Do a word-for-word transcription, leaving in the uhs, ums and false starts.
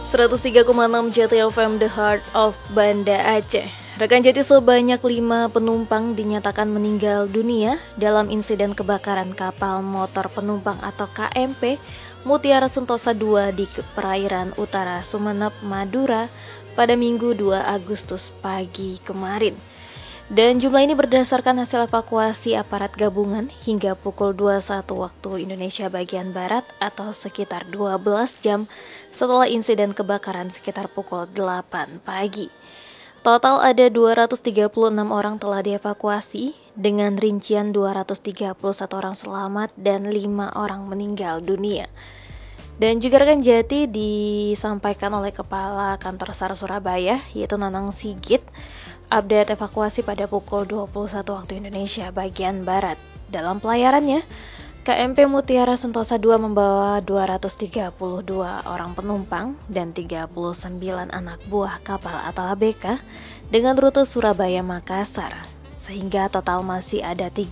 seratus tiga koma enam Jati F M The Heart of Banda Aceh. Rekan Jati, sebanyak lima penumpang dinyatakan meninggal dunia dalam insiden kebakaran kapal motor penumpang atau K M P Mutiara Sentosa dua di perairan utara Sumeneb, Madura pada Minggu dua Agustus pagi kemarin. Dan jumlah ini berdasarkan hasil evakuasi aparat gabungan hingga pukul dua puluh satu waktu Indonesia bagian Barat atau sekitar dua belas jam setelah insiden kebakaran sekitar pukul delapan pagi. Total ada dua ratus tiga puluh enam orang telah dievakuasi dengan rincian dua ratus tiga puluh satu orang selamat dan lima orang meninggal dunia. Dan juga rekan Jati disampaikan oleh Kepala Kantor SAR Surabaya yaitu Nanang Sigit update evakuasi pada pukul dua puluh satu waktu Indonesia bagian Barat. Dalam pelayarannya, K M P Mutiara Sentosa dua membawa dua ratus tiga puluh dua orang penumpang dan tiga puluh sembilan anak buah kapal atau A B K dengan rute Surabaya-Makassar, sehingga total masih ada